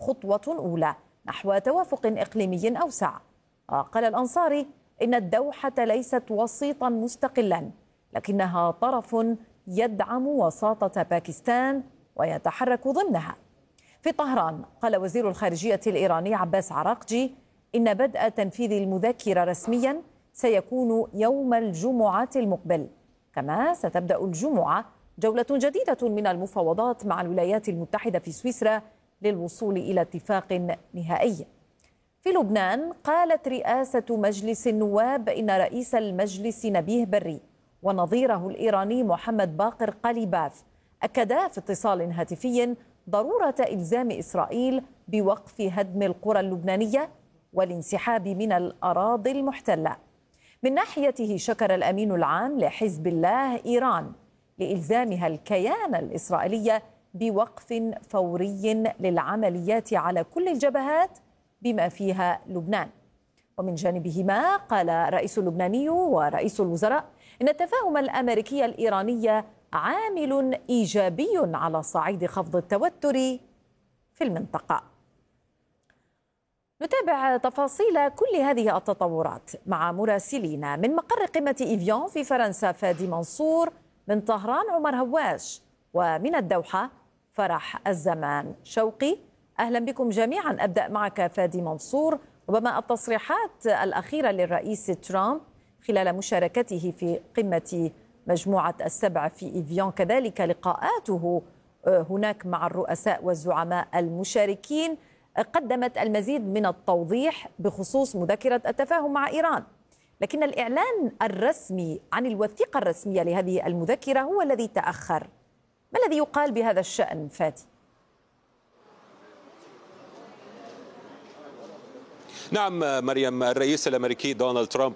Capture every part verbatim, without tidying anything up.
خطوة أولى نحو توافق إقليمي أوسع. قال الأنصاري إن الدوحة ليست وسيطا مستقلا، لكنها طرف يدعم وساطة باكستان ويتحرك ضمنها. في طهران قال وزير الخارجية الإيراني عباس عراقجي إن بدء تنفيذ المذكرة رسميا سيكون يوم الجمعة المقبل، كما ستبدأ الجمعة جولة جديدة من المفاوضات مع الولايات المتحدة في سويسرا للوصول إلى اتفاق نهائي. في لبنان قالت رئاسة مجلس النواب إن رئيس المجلس نبيه بري ونظيره الإيراني محمد باقر قليباف أكدا في اتصال هاتفي ضرورة إلزام إسرائيل بوقف هدم القرى اللبنانية والانسحاب من الأراضي المحتلة. من ناحيته شكر الأمين العام لحزب الله إيران لإلزامها الكيان الإسرائيلي بوقف فوري للعمليات على كل الجبهات بما فيها لبنان. ومن جانبهما قال الرئيس اللبناني ورئيس الوزراء إن التفاهم الأمريكي الإيراني عامل إيجابي على صعيد خفض التوتر في المنطقة. نتابع تفاصيل كل هذه التطورات مع مراسلينا من مقر قمة إيفيون في فرنسا فادي منصور، من طهران عمر هواش، ومن الدوحة فرح الزمان شوقي. أهلا بكم جميعا. أبدأ معك فادي منصور، ربما التصريحات الأخيرة للرئيس ترامب خلال مشاركته في قمة مجموعة السبع في إيفيون، كذلك لقاءاته هناك مع الرؤساء والزعماء المشاركين، قدمت المزيد من التوضيح بخصوص مذكرة التفاهم مع إيران، لكن الإعلان الرسمي عن الوثيقة الرسمية لهذه المذكرة هو الذي تأخر. ما الذي يقال بهذا الشأن فادي؟ نعم مريم، الرئيس الأمريكي دونالد ترامب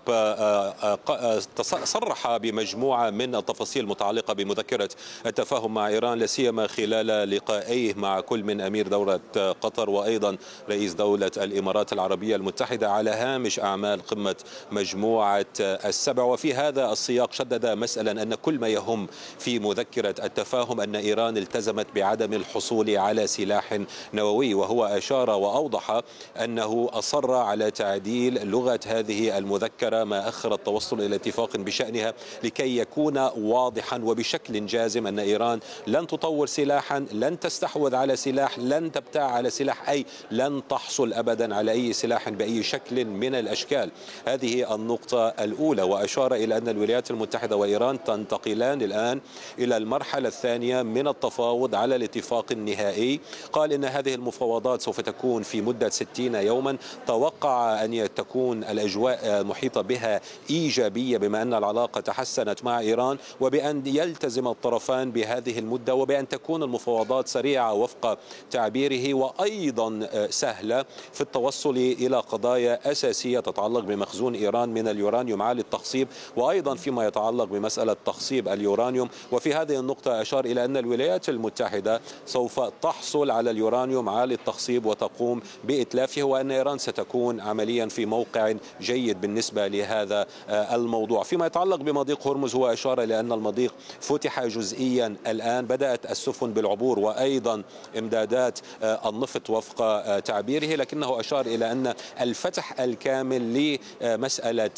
صرح بمجموعة من التفاصيل المتعلقة بمذكرة التفاهم مع إيران، لا سيما خلال لقائيه مع كل من أمير دولة قطر وأيضا رئيس دولة الإمارات العربية المتحدة على هامش أعمال قمة مجموعة السبع. وفي هذا السياق شدد مسألة أن كل ما يهم في مذكرة التفاهم أن إيران التزمت بعدم الحصول على سلاح نووي، وهو أشار وأوضح أنه أصر على تعديل لغة هذه المذكرة ما أخر التوصل إلى اتفاق بشأنها لكي يكون واضحا وبشكل جازم أن إيران لن تطور سلاحا، لن تستحوذ على سلاح، لن تبتاع على سلاح، أي لن تحصل أبدا على أي سلاح بأي شكل من الأشكال. هذه النقطة الأولى. وأشار إلى أن الولايات المتحدة وإيران تنتقلان الآن إلى المرحلة الثانية من التفاوض على الاتفاق النهائي. قال إن هذه المفاوضات سوف تكون في مدة ستين يوما. توقع أن تكون الأجواء المحيطة بها إيجابية بما أن العلاقة تحسنت مع إيران، وبأن يلتزم الطرفان بهذه المدة، وبأن تكون المفاوضات سريعة وفق تعبيره، وأيضا سهلة في التوصل إلى قضايا أساسية تتعلق بمخزون إيران من اليورانيوم عالي التخصيب، وأيضا فيما يتعلق بمسألة تخصيب اليورانيوم. وفي هذه النقطة أشار إلى أن الولايات المتحدة سوف تحصل على اليورانيوم عالي التخصيب وتقوم بإتلافه، وأن إيران ستكون عمليا في موقع جيد بالنسبة لهذا الموضوع. فيما يتعلق بمضيق هرمز، هو أشار إلى أن المضيق فتح جزئيا الآن، بدأت السفن بالعبور وأيضا إمدادات النفط وفق تعبيره، لكنه أشار إلى أن الفتح الكامل لمسألة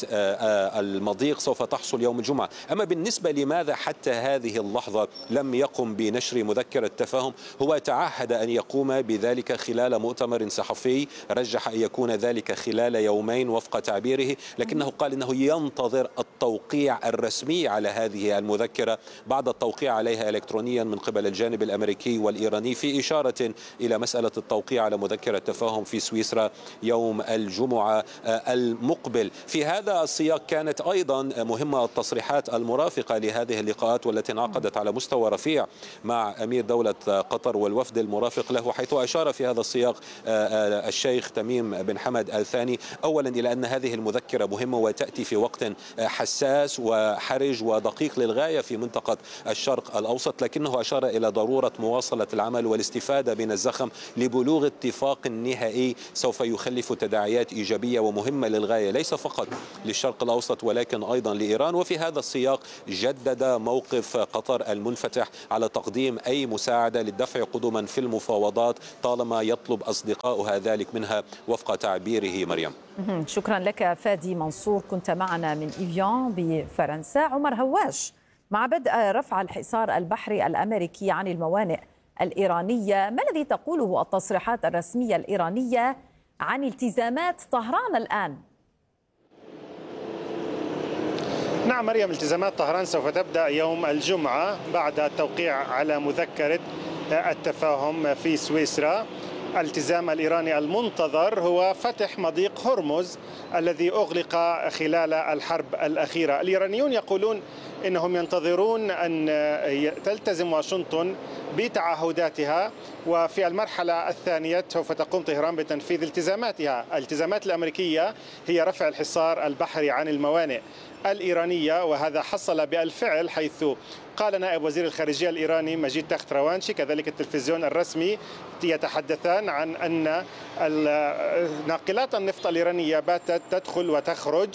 المضيق سوف تحصل يوم الجمعة. أما بالنسبة لماذا حتى هذه اللحظة لم يقم بنشر مذكرة التفاهم، هو تعهد أن يقوم بذلك خلال مؤتمر صحفي، رجح أن يكون ذلك خلال يومين وفق تعبيره، لكنه قال إنه ينتظر التوقيع الرسمي على هذه المذكرة بعد التوقيع عليها إلكترونيا من قبل الجانب الأمريكي والإيراني، في إشارة إلى مسألة التوقيع على مذكرة التفاهم في سويسرا يوم الجمعة المقبل. في هذا السياق كانت أيضا مهمة التصريحات المرافقة لهذه اللقاءات والتي انعقدت على مستوى رفيع مع أمير دولة قطر والوفد المرافق له، حيث أشار في هذا السياق الشيخ تميم بن حمد محمد الثاني. أولا إلى أن هذه المذكرة مهمة وتأتي في وقت حساس وحرج ودقيق للغاية في منطقة الشرق الأوسط، لكنه أشار إلى ضرورة مواصلة العمل والاستفادة من الزخم لبلوغ اتفاق نهائي سوف يخلف تداعيات إيجابية ومهمة للغاية، ليس فقط للشرق الأوسط ولكن أيضا لإيران. وفي هذا السياق جدد موقف قطر المنفتح على تقديم أي مساعدة للدفع قدما في المفاوضات طالما يطلب أصدقاؤها ذلك منها وفق تعبيره. مريم، شكرا لك فادي منصور، كنت معنا من إيفيان بفرنسا. عمر هواش، مع بدء رفع الحصار البحري الأمريكي عن الموانئ الإيرانية، ما الذي تقوله التصريحات الرسمية الإيرانية عن التزامات طهران الآن؟ نعم مريم، التزامات طهران سوف تبدأ يوم الجمعة بعد التوقيع على مذكرة التفاهم في سويسرا. الالتزام الإيراني المنتظر هو فتح مضيق هرمز الذي أغلق خلال الحرب الأخيرة. الإيرانيون يقولون إنهم ينتظرون أن تلتزم واشنطن بتعهداتها، وفي المرحلة الثانية سوف تقوم طهران بتنفيذ التزاماتها. الالتزامات الأمريكية هي رفع الحصار البحري عن الموانئ الإيرانية، وهذا حصل بالفعل، حيث قال نائب وزير الخارجية الإيراني مجيد تختروانشي كذلك التلفزيون الرسمي يتحدثان عن أن ناقلات النفط الإيرانية باتت تدخل وتخرج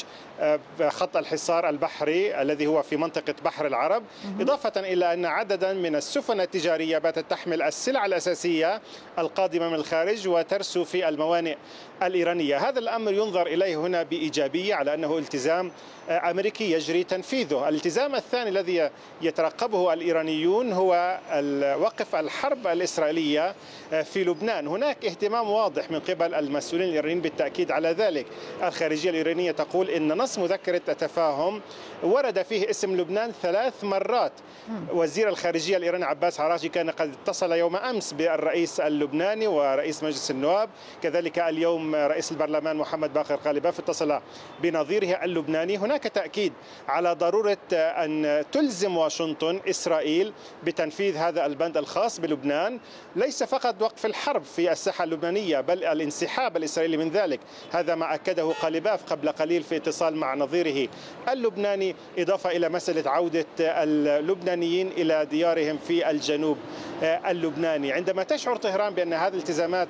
خط الحصار البحري الذي هو في منطقة بحر العرب، إضافة إلى أن عددا من السفن التجارية باتت تحمل السلع الأساسية القادمة من الخارج وترسو في الموانئ الإيرانية. هذا الأمر ينظر إليه هنا بإيجابية على أنه التزام أمريكي يجري تنفيذه. الالتزام الثاني الذي يترقبه الإيرانيون هو وقف الحرب الإسرائيلية في لبنان. هناك اهتمام واضح من قبل المسؤولين الإيرانيين بالتأكيد على ذلك. الخارجية الإيرانية تقول إن نص مذكرة التفاهم ورد فيه اسم لبنان ثلاث مرات. وزير الخارجية الإيراني عباس عراجي كان قد اتصل يوم أمس بالرئيس اللبناني ورئيس مجلس النواب، كذلك اليوم رئيس البرلمان محمد باقر غالباف اتصل بنظيره اللبناني. هناك تأكيد على ضرورة أن تلزم واشنطن إسرائيل بتنفيذ هذا البند الخاص بلبنان، ليس فقط وقف الحرب في الساحة اللبنانية بل الانسحاب الإسرائيلي من ذلك. هذا ما أكده غالباف قبل قليل في اتصال مع نظيره اللبناني، إضافة إلى مسألة عودة اللبنانيين إلى ديارهم في الجنوب اللبناني. عندما تشعر طهران بأن هذه الالتزامات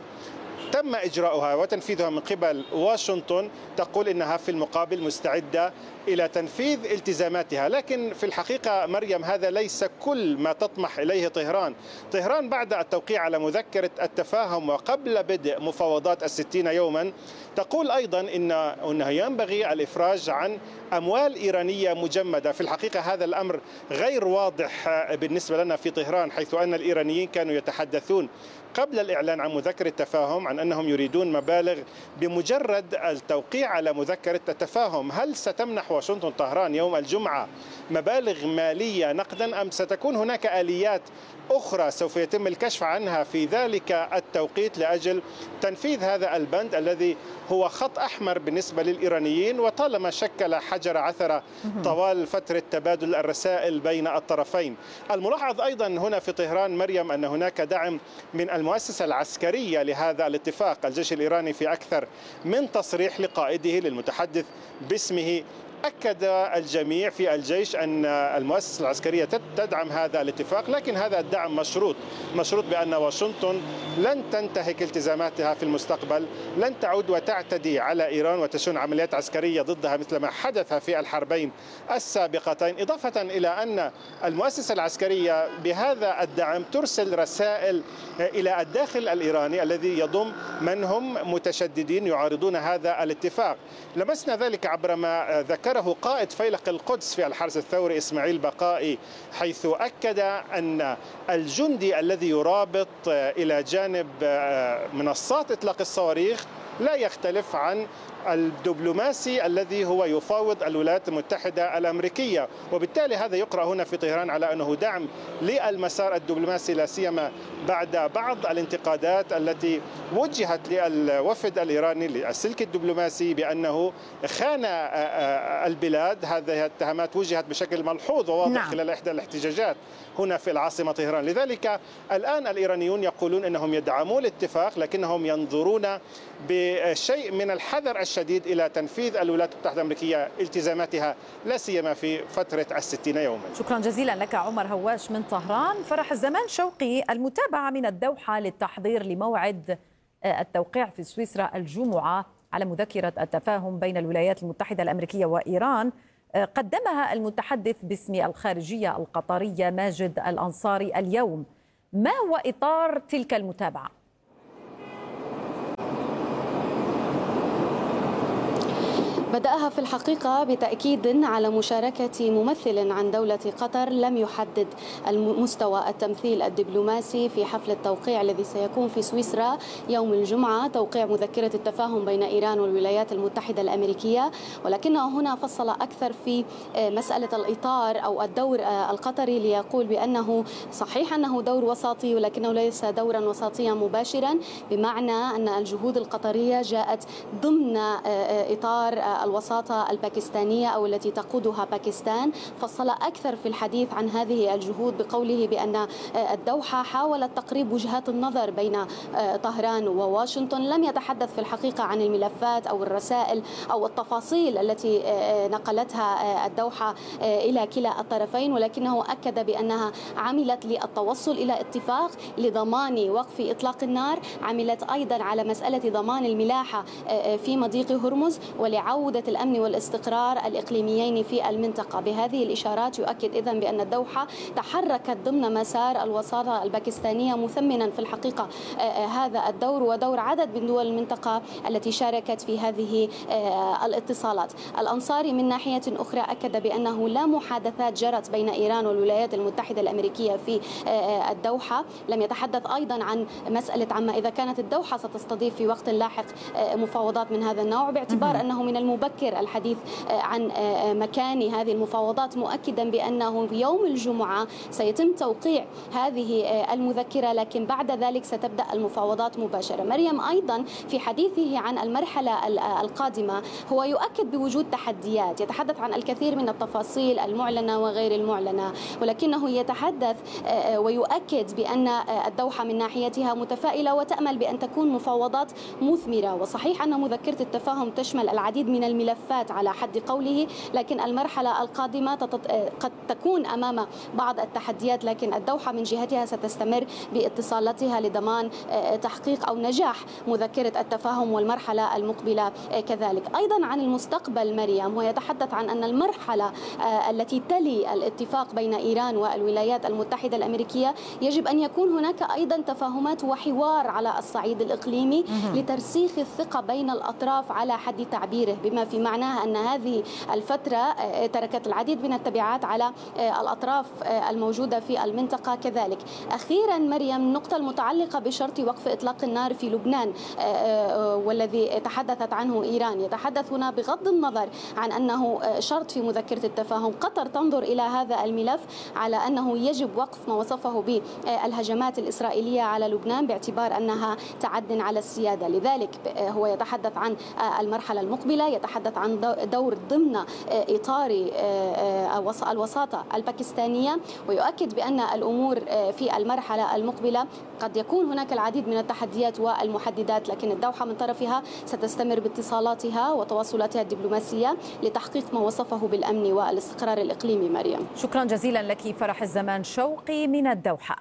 تم إجراؤها وتنفيذها من قبل واشنطن، تقول إنها في المقابل مستعدة إلى تنفيذ التزاماتها. لكن في الحقيقة مريم هذا ليس كل ما تطمح إليه طهران. طهران بعد التوقيع على مذكرة التفاهم وقبل بدء مفاوضات الستين يوما تقول أيضا إن أنه ينبغي الإفراج عن أموال إيرانية مجمدة. في الحقيقة هذا الأمر غير واضح بالنسبة لنا في طهران، حيث أن الإيرانيين كانوا يتحدثون قبل الإعلان عن مذكرة التفاهم عن أنهم يريدون مبالغ بمجرد التوقيع على مذكرة التفاهم. هل ستمنح واشنطن طهران يوم الجمعة مبالغ مالية نقدا، أم ستكون هناك آليات أخرى سوف يتم الكشف عنها في ذلك التوقيت لأجل تنفيذ هذا البند الذي هو خط أحمر بالنسبة للإيرانيين، وطالما شكل حجر عثرة طوال فترة تبادل الرسائل بين الطرفين. الملاحظ أيضا هنا في طهران مريم أن هناك دعم من المؤسسة العسكرية لهذا الاتفاق. الجيش الإيراني في أكثر من تصريح لقائده للمتحدث باسمه أكد الجميع في الجيش أن المؤسسة العسكرية تدعم هذا الاتفاق، لكن هذا الدعم مشروط مشروط بأن واشنطن لن تنتهك التزاماتها في المستقبل، لن تعود وتعتدي على إيران وتشن عمليات عسكرية ضدها مثل ما حدث في الحربين السابقتين. إضافة إلى أن المؤسسة العسكرية بهذا الدعم ترسل رسائل إلى الداخل الإيراني الذي يضم من هم متشددين يعارضون هذا الاتفاق. لمسنا ذلك عبر ما ذكر قائد فيلق القدس في الحرس الثوري إسماعيل بقائي، حيث أكد أن الجندي الذي يرابط إلى جانب منصات إطلاق الصواريخ لا يختلف عن الدبلوماسي الذي هو يفاوض الولايات المتحدة الأمريكية، وبالتالي هذا يقرأ هنا في طهران على أنه دعم للمسار الدبلوماسي، لا سيما بعد بعض الانتقادات التي وجهت للوفد الإيراني للسلك الدبلوماسي بأنه خان البلاد. هذه التهمات وجهت بشكل ملحوظ وواضح نعم. خلال إحدى الاحتجاجات هنا في العاصمة طهران. لذلك الآن الإيرانيون يقولون أنهم يدعمون الاتفاق، لكنهم ينظرون بشيء من الحذر الشديد إلى تنفيذ الولايات المتحدة الأمريكية التزاماتها، لا سيما في فترة الستين يوما. شكرا جزيلا لك عمر هواش من طهران. فرح الزمان شوقي، المتابعة من الدوحة للتحضير لموعد التوقيع في سويسرا الجمعة على مذكرة التفاهم بين الولايات المتحدة الأمريكية وإيران قدمها المتحدث باسم الخارجية القطرية ماجد الأنصاري اليوم. ما هو إطار تلك المتابعة؟ بدأها في الحقيقة بتأكيد على مشاركة ممثل عن دولة قطر لم يحدد مستوى التمثيل الدبلوماسي في حفل التوقيع الذي سيكون في سويسرا يوم الجمعة، توقيع مذكرة التفاهم بين إيران والولايات المتحدة الأمريكية، ولكنه هنا فصل أكثر في مسألة الإطار أو الدور القطري ليقول بأنه صحيح أنه دور وساطي ولكنه ليس دورا وساطيا مباشرا، بمعنى أن الجهود القطرية جاءت ضمن إطار الوساطة الباكستانية أو التي تقودها باكستان. فصل أكثر في الحديث عن هذه الجهود بقوله بأن الدوحة حاولت تقريب وجهات النظر بين طهران وواشنطن. لم يتحدث في الحقيقة عن الملفات أو الرسائل أو التفاصيل التي نقلتها الدوحة إلى كلا الطرفين، ولكنه أكد بأنها عملت للتوصل إلى اتفاق لضمان وقف إطلاق النار، عملت أيضا على مسألة ضمان الملاحة في مضيق هرمز ولعودة الأمن والاستقرار الإقليميين في المنطقة. بهذه الإشارات يؤكد إذن بأن الدوحة تحركت ضمن مسار الوساطة الباكستانية، مثمنا في الحقيقة هذا الدور ودور عدد من دول المنطقة التي شاركت في هذه الاتصالات. الأنصاري من ناحية أخرى أكد بأنه لا محادثات جرت بين إيران والولايات المتحدة الأمريكية في الدوحة. لم يتحدث أيضا عن مسألة عما إذا كانت الدوحة ستستضيف في وقت لاحق مفاوضات من هذا النوع، باعتبار أنه من المبكر الحديث عن مكان هذه المفاوضات، مؤكدا بأنه يوم الجمعة سيتم توقيع هذه المذكرة، لكن بعد ذلك ستبدأ المفاوضات مباشرة. مريم أيضا في حديثه عن المرحلة القادمة هو يؤكد بوجود تحديات، يتحدث عن الكثير من التفاصيل المعلنة وغير المعلنة، ولكنه يتحدث ويؤكد بأن الدوحة من ناحيتها متفائلة وتأمل بأن تكون مفاوضات مثمرة. وصحيح أن مذكرة التفاهم تشمل العديد من الملفات على حد قوله، لكن المرحلة القادمة قد تكون أمام بعض التحديات، لكن الدوحة من جهتها ستستمر باتصالاتها لضمان تحقيق أو نجاح مذكرة التفاهم والمرحلة المقبلة كذلك. أيضا عن المستقبل مريم، ويتحدث عن أن المرحلة التي تلي الاتفاق بين إيران والولايات المتحدة الأمريكية يجب أن يكون هناك أيضا تفاهمات وحوار على الصعيد الإقليمي لترسيخ الثقة بين الأطراف على حد تعبيره، بما في معناه أن هذه الفترة تركت العديد من التبعات على الأطراف الموجودة في المنطقة كذلك. أخيرا مريم، النقطة المتعلقة بشرط وقف إطلاق النار في لبنان والذي تحدثت عنه إيران، يتحدث هنا بغض النظر عن أنه شرط في مذكرة التفاهم، قطر تنظر إلى هذا الملف على أنه يجب وقف ما وصفه بالهجمات الإسرائيلية على لبنان باعتبار أنها تعد على السيادة. لذلك هو يتحدث عن المرحلة المقبلة، يتحدث عن دور ضمن إطار الوساطة الباكستانية، ويؤكد بأن الأمور في المرحلة المقبلة قد يكون هناك العديد من التحديات والمحددات، لكن الدوحة من طرفها ستستمر باتصالاتها وتواصلاتها الدبلوماسية لتحقيق ما وصفه بالأمن والاستقرار الإقليمي. مريم، شكرا جزيلا لك فرح الزمان شوقي من الدوحة.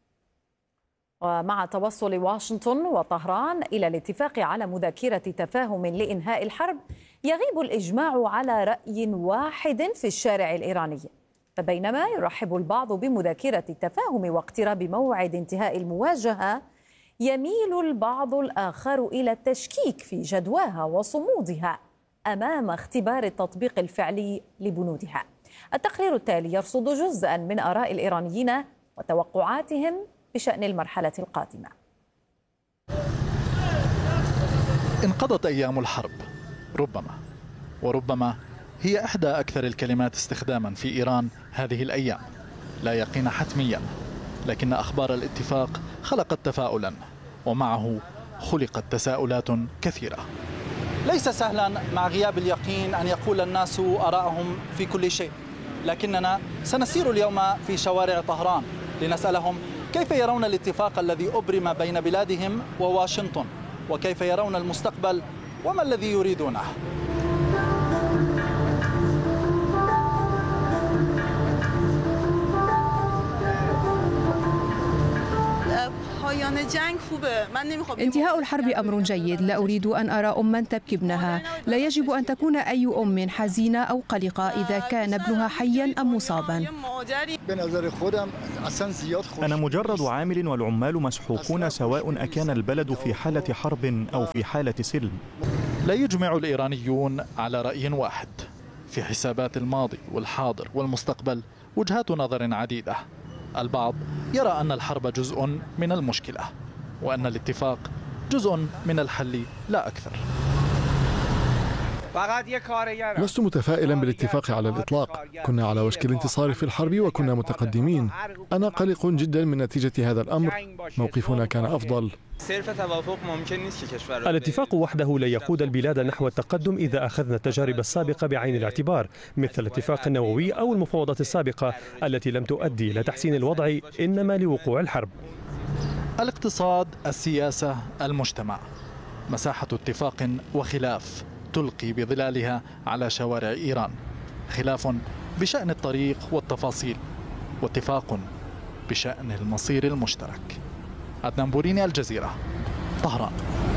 ومع توصل واشنطن وطهران إلى الاتفاق على مذكرة تفاهم لإنهاء الحرب، يغيب الإجماع على رأي واحد في الشارع الإيراني. فبينما يرحب البعض بمذكرة التفاهم واقتراب موعد انتهاء المواجهة، يميل البعض الآخر إلى التشكيك في جدواها وصمودها أمام اختبار التطبيق الفعلي لبنودها. التقرير التالي يرصد جزءا من آراء الإيرانيين وتوقعاتهم بشأن المرحلة القادمة. انقضت أيام الحرب ربما وربما هي إحدى أكثر الكلمات استخداما في إيران هذه الأيام. لا يقين حتميا، لكن أخبار الاتفاق خلقت تفاؤلا، ومعه خلقت تساؤلات كثيرة. ليس سهلا مع غياب اليقين أن يقول الناس آراءهم في كل شيء، لكننا سنسير اليوم في شوارع طهران لنسألهم كيف يرون الاتفاق الذي أبرم بين بلادهم وواشنطن، وكيف يرون المستقبل وما الذي يريدونه. انتهاء الحرب أمر جيد. لا أريد أن أرى أما تبكي ابنها. لا يجب أن تكون أي أم حزينة أو قلقة إذا كان ابنها حيا أم مصابا. أنا مجرد عامل والعمال مسحوقون، سواء أكان البلد في حالة حرب أو في حالة سلم. لا يجمع الإيرانيون على رأي واحد. في حسابات الماضي والحاضر والمستقبل وجهات نظر عديدة. البعض يرى أن الحرب جزء من المشكلة، وأن الاتفاق جزء من الحل لا أكثر. لست متفائلا بالاتفاق على الإطلاق. كنا على وشك الانتصار في الحرب وكنا متقدمين. أنا قلق جدا من نتيجة هذا الأمر. موقفنا كان أفضل. الاتفاق وحده لا يقود البلاد نحو التقدم إذا أخذنا التجارب السابقة بعين الاعتبار، مثل الاتفاق النووي أو المفاوضات السابقة التي لم تؤدي إلى تحسين الوضع، إنما لوقوع الحرب. الاقتصاد، السياسة، المجتمع، مساحة اتفاق وخلاف تلقي بظلالها على شوارع إيران. خلاف بشأن الطريق والتفاصيل، واتفاق بشأن المصير المشترك. عدنان بوريني، الجزيرة، طهران.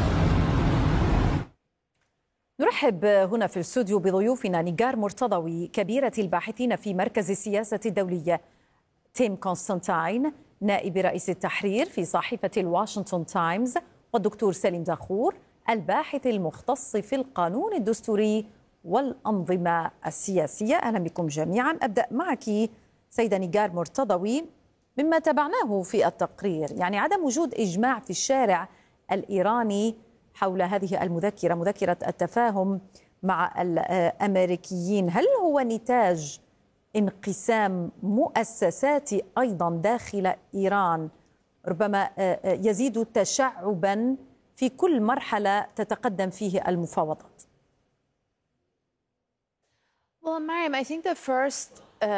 نرحب هنا في الاستوديو بضيوفنا نيغار مرتضوي، كبيرة الباحثين في مركز السياسة الدولية، تيم كونستانتين، نائب رئيس التحرير في صحيفة الواشنطن تايمز، والدكتور سليم داخور، الباحث المختص في القانون الدستوري والأنظمة السياسية. أهلا بكم جميعا. أبدأ معك سيدة نيغار مرتضوي. مما تابعناه في التقرير يعني عدم وجود إجماع في الشارع الإيراني حول هذه المذكرة، مذكرة التفاهم مع الأمريكيين. هل هو نتاج انقسام مؤسساتي أيضا داخل إيران ربما يزيد تشعبا في كل مرحلة تتقدم فيه المفاوضات؟ Well, Mariam, I think the first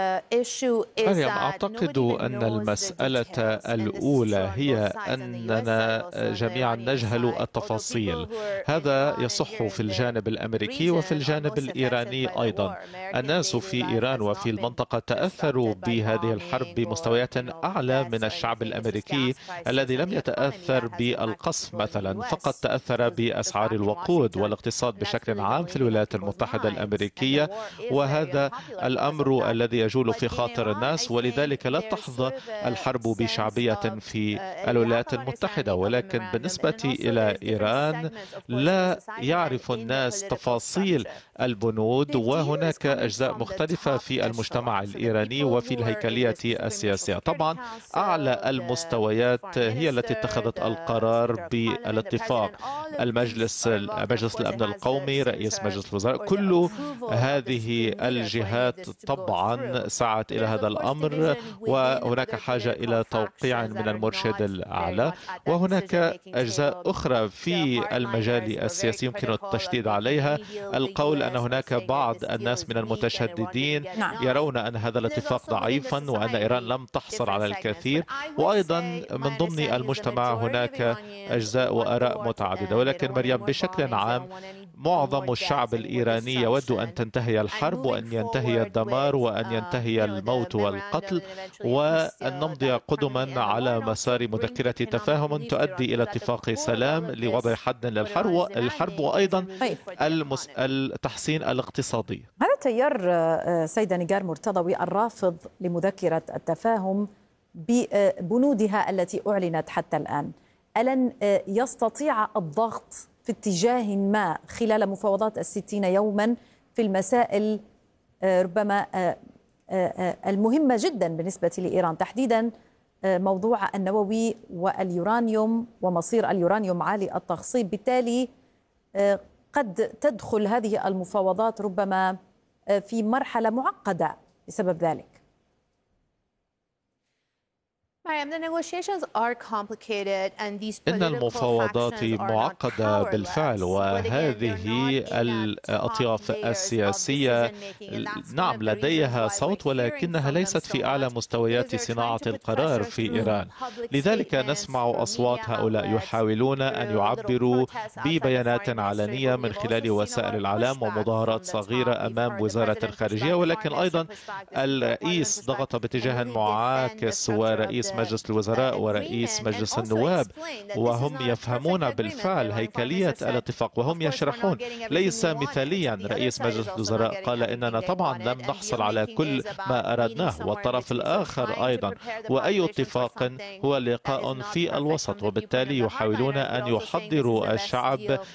مريم، أعتقد أن المسألة الأولى هي أننا جميعا نجهل التفاصيل. هذا يصح في الجانب الأمريكي وفي الجانب الإيراني أيضا. الناس في إيران وفي المنطقة تأثروا بهذه الحرب بمستويات أعلى من الشعب الأمريكي الذي لم يتأثر بالقصف مثلا، فقط تأثر بأسعار الوقود والاقتصاد بشكل عام في الولايات المتحدة الأمريكية، وهذا الأمر الذي يجول في خاطر الناس، ولذلك لا تحظى الحرب بشعبية في الولايات المتحدة. ولكن بالنسبة إلى إيران لا يعرف الناس تفاصيل البنود، وهناك أجزاء مختلفة في المجتمع الإيراني وفي الهيكلية السياسية. طبعا أعلى المستويات هي التي اتخذت القرار بالاتفاق، المجلس مجلس الأمن القومي، رئيس مجلس الوزراء، كل هذه الجهات طبعا سعت إلى هذا الأمر، وهناك حاجة إلى توقيع من المرشد الأعلى. وهناك أجزاء أخرى في المجال السياسي يمكن التشديد عليها. القول أن هناك بعض الناس من المتشددين يرون أن هذا الاتفاق ضعيفا وأن إيران لم تحصل على الكثير، وأيضا من ضمن المجتمع هناك أجزاء وآراء متعددة. ولكن مريم، بشكل عام معظم الشعب الإيراني يود أن تنتهي الحرب وأن ينتهي الدمار وأن ينتهي الموت والقتل، وأن نمضي قدما على مسار مذكرة تفاهم تؤدي إلى اتفاق سلام لوضع حد للحرب الحرب وأيضا المس... التحسين الاقتصادي. هذا تيار سيدة نيغار مرتضوي الرافض لمذكرة التفاهم ببنودها التي أعلنت حتى الآن، ألن يستطيع الضغط في اتجاه ما خلال مفاوضات الستين يوما في المسائل ربما المهمة جدا بالنسبة لإيران، تحديدا موضوع النووي واليورانيوم ومصير اليورانيوم عالي التخصيب؟ بالتالي قد تدخل هذه المفاوضات ربما في مرحلة معقدة بسبب ذلك. إن المفاوضات معقدة بالفعل، وهذه الأطياف السياسية نعم لديها صوت، ولكنها ليست في أعلى مستويات صناعة القرار في إيران. لذلك نسمع أصوات هؤلاء يحاولون أن يعبروا ببيانات علنية من خلال وسائل الإعلام ومظاهرات صغيرة أمام وزارة الخارجية، ولكن أيضا الرئيس ضغط باتجاه معاكس، ورئيس مجلس الوزراء ورئيس مجلس النواب، وهم يفهمون بالفعل هيكلية الاتفاق وهم يشرحون. ليس مثاليا، رئيس مجلس الوزراء قال إننا طبعا لم نحصل على كل ما أردناه، والطرف الآخر أيضا، وأي اتفاق هو لقاء في الوسط، وبالتالي يحاولون أن يحضروا الشعب